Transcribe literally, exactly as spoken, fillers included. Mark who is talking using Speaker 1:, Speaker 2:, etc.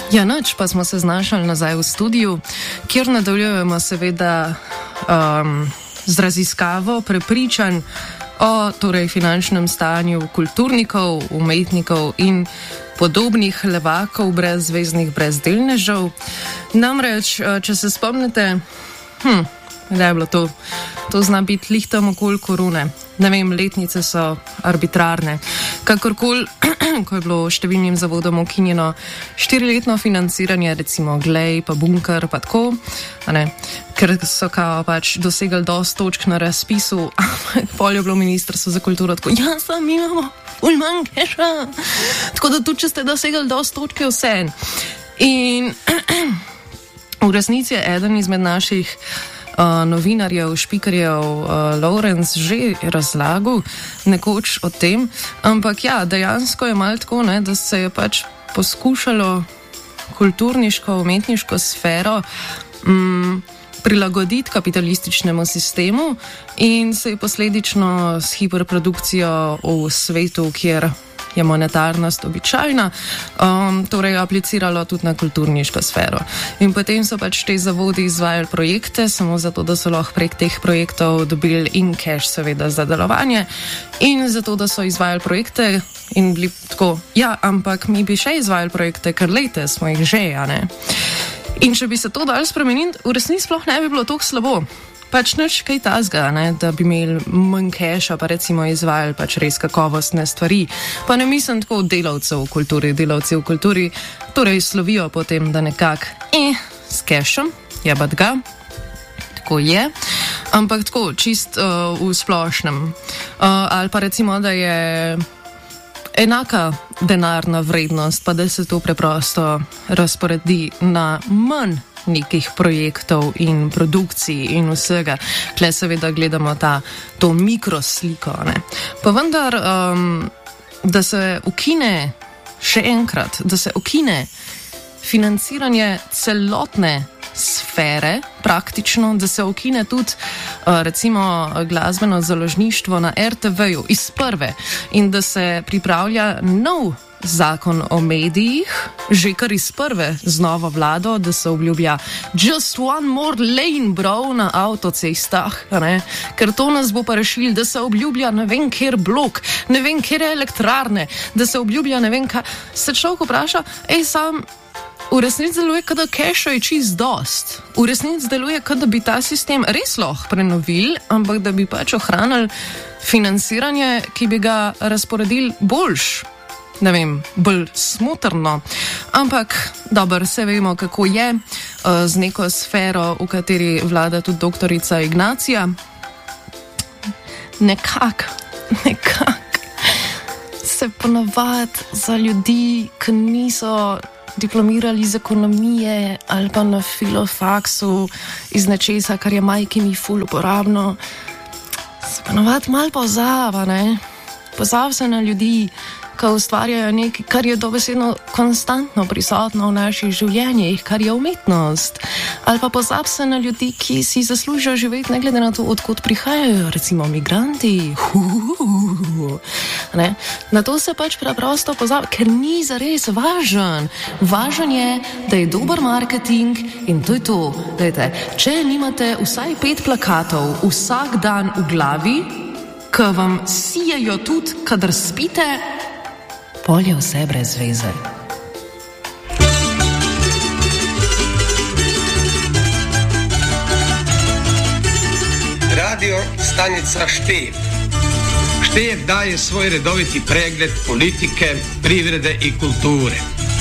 Speaker 1: Ja, noč pa smo se znašli nazaj v studiu, kjer nadaljujemo seveda um, z raziskavo prepričanj o torej, finančnem stanju kulturnikov, umetnikov in podobnih levakov brezveznih brezdelnežev. Namreč, če se spomnite, hm, da je bilo to, to zna biti lih tam okoli korone. Ne vem, letnice so arbitrarne. Kakorkoli, ko je bilo številnim zavodom ukinjeno štiriletno financiranje, recimo Glej, pa Bunker, pa tako, ne, ker so kao pač dosegali dosti točk na razpisu, ampak pol je bilo ministrstvo za kulturo tako, ja, sam imamo ulman keša. Tako da tudi, če ste dosegali dosti točke, vse. In v resnici je eden izmed naših Uh, novinarjev, špikarjev, uh, Lawrence že razlagal nekoč o tem, ampak ja, dejansko je malo tako, ne, da se je pač poskušalo kulturniško, umetniško sfero um, prilagoditi kapitalističnemu sistemu in se je posledično s hiperprodukcijo v svetu, kjer je monetarnost običajna, um, torej apliciralo tudi na kulturniško sfero. In potem so pač te zavodi izvajali projekte, samo zato, da so lahko prek teh projektov dobili in cash seveda za delovanje in zato, da so izvajali projekte in bili tako, ja, ampak mi bi še izvajali projekte, ker lejte, smo jih že, a ne. In če bi se to dalo spremeniti, v resnici sploh ne bi bilo toliko slabo. Pač nič kaj tazga, ne, da bi imeli manj keša, pa recimo izvajali pač res kakovostne stvari. Pa ne mislim tako delavcev v kulturi, delavci v kulturi torej slovijo potem, da nekak eh, s kešem, jebat ga, tako je, ampak tako čist uh, v splošnem. Uh, ali pa recimo, da je enaka denarna vrednost, pa da se to preprosto razporedi na manj nekih projektov in produkcij in vsega. Tle seveda gledamo ta, to mikrosliko, ne. Pa vendar, um, da se ukine še enkrat, da se ukine financiranje celotne sfere, praktično, da se ukine tudi uh, recimo glasbeno založništvo na er te veju iz prve in da se pripravlja nov zakon o medijih, že kar iz prve z novo vlado, da se obljublja just one more lane, bro, na avtocestah, ne? Ker to nas bo pa rešili, da se obljublja ne vem kjer blok, ne vem kjer elektrarne, da se obljublja ne vem kaj. Se človek vpraša, ej, sam v resnici deluje, kada keša je čist dost. V resnici deluje, kada bi ta sistem res lahko prenovili, ampak da bi pač ohranili financiranje, ki bi ga razporedili boljš. Ne vem, bolj smotrno, ampak dobro, vse vemo, kako je uh, z neko sfero, v kateri vlada tudi doktorica Ignacija. Nekak, nekak se ponavadi za ljudi, ki niso diplomirali iz ekonomije ali pa na filofaksu iz nečesa, kar je majkini ful uporabno, se ponavadi malo pozava, ne? Pozava se na ljudi, ki ustvarjajo nekaj, kar je dobesedno konstantno prisotno v naših življenjih, kar je umetnost. Ali pa pozab se na ljudi, ki si zaslužijo živeti, ne glede na to, odkot prihajajo, recimo migranti. Ne? Na to se pač preprosto pozab, ker ni zares važen. Važen je, da je dober marketing in to je to. Dajte, če nimate vsaj pet plakatov vsak dan v glavi, ki vam sijejo tudi, kadar spite, pol je vse brez veze.
Speaker 2: Radio stanica Štev. Štev daje svoj redoviti pregled politike, privrede i kulture.